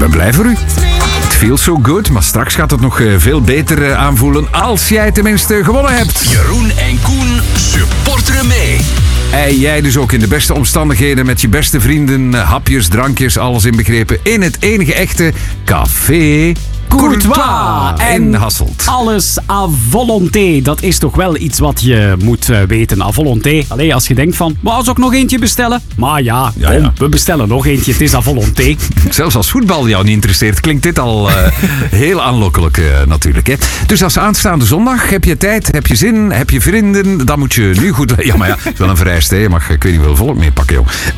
ben blij voor u. Het feels so good, maar straks gaat het nog veel beter aanvoelen als jij tenminste gewonnen hebt. Jeroen en Koen supporteren mee. En jij dus ook in de beste omstandigheden met je beste vrienden, hapjes, drankjes, alles inbegrepen. In het enige echte Café Courtois in Hasselt. Alles à volonté. Dat is toch wel iets wat je moet weten. À volonté. Allee, als je denkt van, maar als ook nog eentje bestellen? Maar ja, we bestellen nog eentje. Het is à volonté. Zelfs als voetbal jou niet interesseert, klinkt dit al heel aanlokkelijk natuurlijk. Hè? Dus als aanstaande zondag, heb je tijd, heb je zin, heb je vrienden, dan moet je nu goed... Ja, maar ja, het is wel een vereiste. Je mag, ik weet niet hoeveel volk meepakken,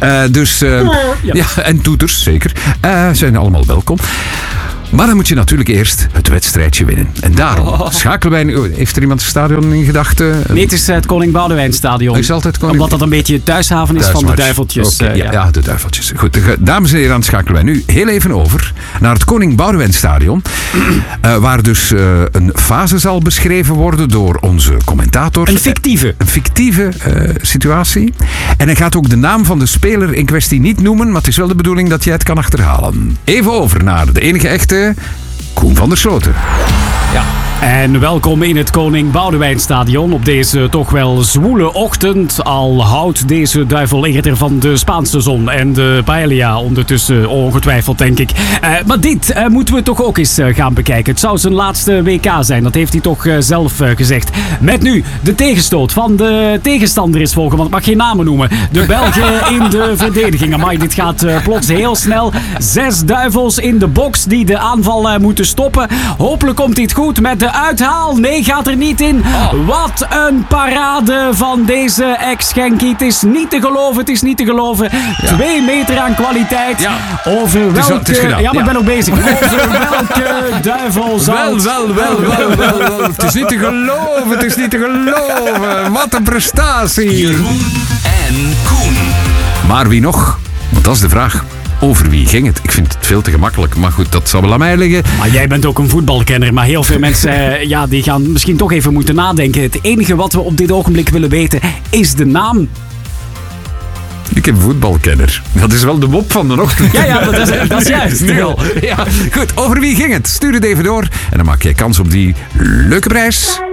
joh. Ja, en toeters, zeker. Zijn allemaal welkom. Maar dan moet je natuurlijk eerst het wedstrijdje winnen. En daarom schakelen wij nu... Heeft er iemand het stadion in gedachten? Nee, het is het Koning Boudewijn Stadion. Is altijd Omdat dat een beetje het thuishaven is van de Duiveltjes. Okay, ja, de Duiveltjes. Goed, dames en heren, dan schakelen wij nu heel even over naar het Koning Boudewijn Stadion. Waar dus een fase zal beschreven worden door onze commentator. Een fictieve situatie. En hij gaat ook de naam van de speler in kwestie niet noemen, maar het is wel de bedoeling dat jij het kan achterhalen. Even over naar de enige echte Koen van der Sloten. Ja. En welkom in het Koning Boudewijn Stadion op deze toch wel zwoele ochtend. Al houdt deze duivel eerder van de Spaanse zon en de paella ondertussen ongetwijfeld, denk ik. Maar dit moeten we toch ook eens gaan bekijken. Het zou zijn laatste WK zijn, dat heeft hij toch zelf gezegd. Met nu de tegenstoot van de tegenstander is volgen, want ik mag geen namen noemen. De Belgen in de verdediging. Amai, dit gaat plots heel snel. 6 duivels in de box die de aanval moeten stoppen. Hopelijk komt dit goed met de uithaal. Nee, gaat er niet in. Wat een parade van deze ex-Genkie. Het is niet te geloven. Ja. 2 meter aan kwaliteit. Ja. Over welke... Het is gedaan. Ja, maar ik ben nog bezig. Over welke duivel zal... Wel. Het is niet te geloven. Wat een prestatie. Jeroen en Koen. Maar wie nog? Want dat is de vraag. Over wie ging het? Ik vind het veel te gemakkelijk, maar goed, dat zal wel aan mij liggen. Maar jij bent ook een voetbalkenner, maar heel veel mensen die gaan misschien toch even moeten nadenken. Het enige wat we op dit ogenblik willen weten is de naam. Ik heb een voetbalkenner. Dat is wel de mop van de ochtend. Ja, dat is juist. Ja, goed, over wie ging het? Stuur het even door en dan maak jij kans op die leuke prijs.